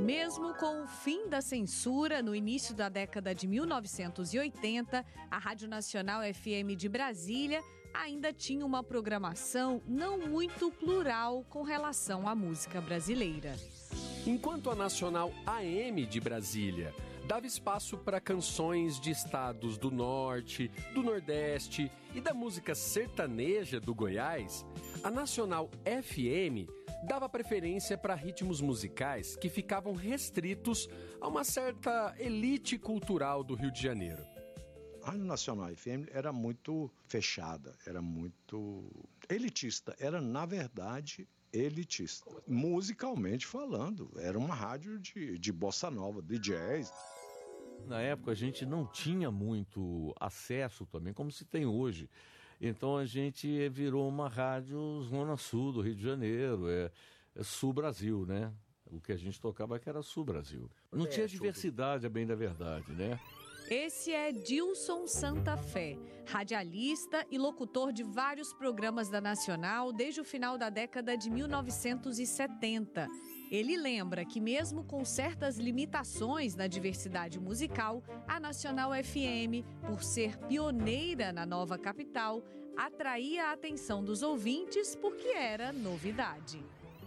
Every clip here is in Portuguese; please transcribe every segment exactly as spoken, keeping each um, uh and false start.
Mesmo com o fim da censura no início da década de mil novecentos e oitenta, a Rádio Nacional F M de Brasília ainda tinha uma programação não muito plural com relação à música brasileira. Enquanto a Nacional A M de Brasília dava espaço para canções de estados do Norte, do Nordeste e da música sertaneja do Goiás, a Nacional F M dava preferência para ritmos musicais que ficavam restritos a uma certa elite cultural do Rio de Janeiro. A Rádio Nacional F M era muito fechada, era muito elitista, era, na verdade, elitista. Musicalmente falando, era uma rádio de, de bossa nova, de jazz. Na época a gente não tinha muito acesso também, como se tem hoje. Então a gente virou uma rádio zona sul do Rio de Janeiro, é, é Sul Brasil, né? O que a gente tocava que era Sul Brasil. Não tinha diversidade, a bem da verdade, né? Esse é Dilson Santa Fé, radialista e locutor de vários programas da Nacional desde o final da década de mil novecentos e setenta. Ele lembra que mesmo com certas limitações na diversidade musical, a Nacional F M, por ser pioneira na nova capital, atraía a atenção dos ouvintes porque era novidade.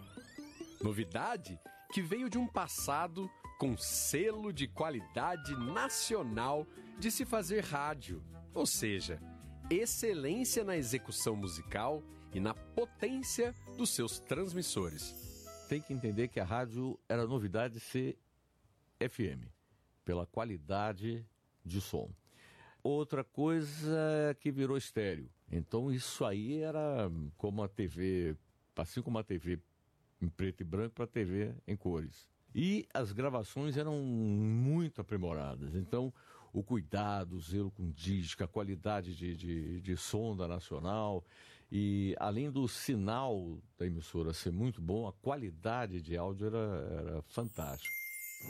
Novidade que veio de um passado com selo de qualidade nacional de se fazer rádio, ou seja, excelência na execução musical e na potência dos seus transmissores. Tem que entender que a rádio era novidade ser F M, pela qualidade de som. Outra coisa é que virou estéreo. Então isso aí era como a T V, assim como a T V em preto e branco para a T V em cores. E as gravações eram muito aprimoradas. Então o cuidado, o zelo com disco, a qualidade de, de, de som da Nacional e além do sinal da emissora ser muito bom, a qualidade de áudio era, era fantástica.